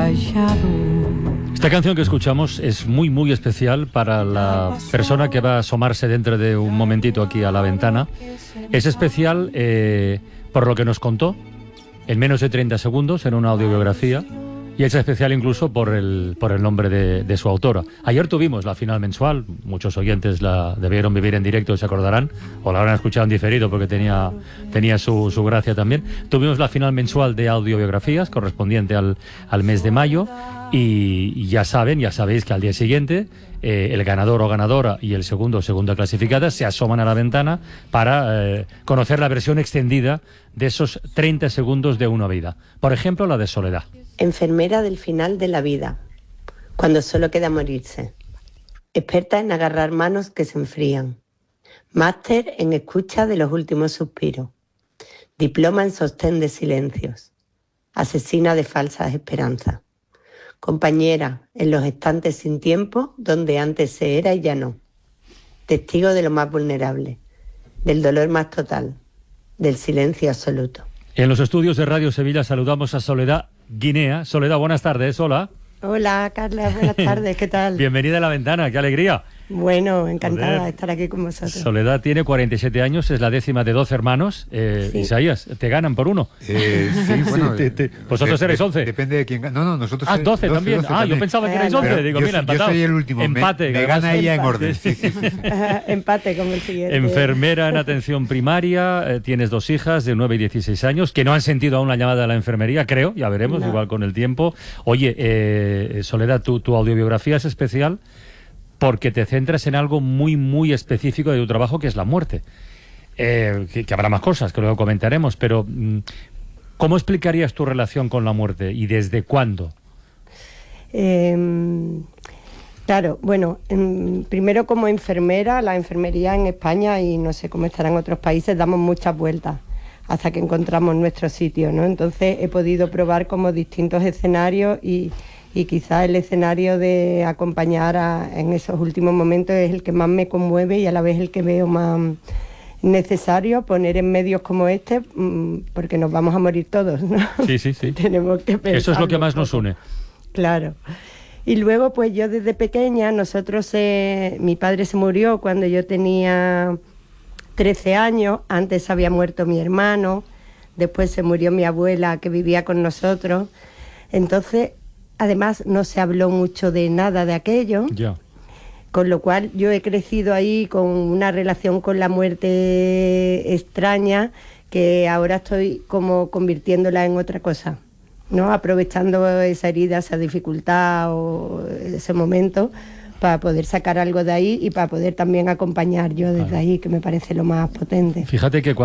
Esta canción que escuchamos es muy, muy especial para la persona que va a asomarse dentro de un momentito aquí a la ventana. Es especial por lo que nos contó en menos de 30 segundos en una audiobiografía, y es especial incluso por el nombre de su autora. Ayer tuvimos la final mensual, muchos oyentes la debieron vivir en directo y se acordarán, o la habrán escuchado en diferido porque tenía su gracia también. Tuvimos la final mensual de audiobiografías correspondiente al mes de mayo, y ya sabéis que al día siguiente el ganador o ganadora y el segundo o segunda clasificada se asoman a la ventana para conocer la versión extendida de esos 30 segundos de una vida. Por ejemplo, la de Soledad. Enfermera del final de la vida, cuando solo queda morirse. Experta en agarrar manos que se enfrían. Máster en escucha de los últimos suspiros. Diploma en sostén de silencios. Asesina de falsas esperanzas. Compañera en los estantes sin tiempo, donde antes se era y ya no. Testigo de lo más vulnerable, del dolor más total, del silencio absoluto. En los estudios de Radio Sevilla saludamos a Soledad Guinea. Soledad, buenas tardes, hola. Hola, Carla, buenas tardes, ¿qué tal? Bienvenida a La Ventana, qué alegría. Bueno, encantada de estar aquí con vosotros. Soledad tiene 47 años, es la décima de 12 hermanos. Sí. Isaías, te ganan por uno. Sí, bueno. Vosotros eréis 11. Depende de quién gane. No, nosotros... 12 también. 12 también. Yo pensaba que erais 11. Pero digo, mira, empatado. Yo soy el último. Empate. Me gana ella en orden. Sí. Empate como el siguiente. Enfermera en atención primaria, tienes 2 hijas de 9 y 16 años que no han sentido aún la llamada de la enfermería, creo, ya veremos, igual con el tiempo. Oye, Soledad, tu audiobiografía es especial porque te centras en algo muy, muy específico de tu trabajo, que es la muerte. Que habrá más cosas, que luego comentaremos, pero ¿cómo explicarías tu relación con la muerte y desde cuándo? Claro, bueno, primero como enfermera, la enfermería en España, y no sé cómo estará en otros países, damos muchas vueltas hasta que encontramos nuestro sitio, ¿no? Entonces he podido probar como distintos escenarios y quizás el escenario de acompañar en esos últimos momentos es el que más me conmueve y a la vez el que veo más necesario poner en medios como este, porque nos vamos a morir todos, ¿no? Sí. Tenemos que pensar. Eso es lo que más nos une. Claro. Y luego, pues yo desde pequeña, mi padre se murió cuando yo tenía 13 años, antes había muerto mi hermano, después se murió mi abuela que vivía con nosotros, entonces... Además, no se habló mucho de nada de aquello, con lo cual yo he crecido ahí con una relación con la muerte extraña, que ahora estoy como convirtiéndola en otra cosa, ¿no? Aprovechando esa herida, esa dificultad o ese momento para poder sacar algo de ahí y para poder también acompañar yo desde ahí, que me parece lo más potente. Fíjate que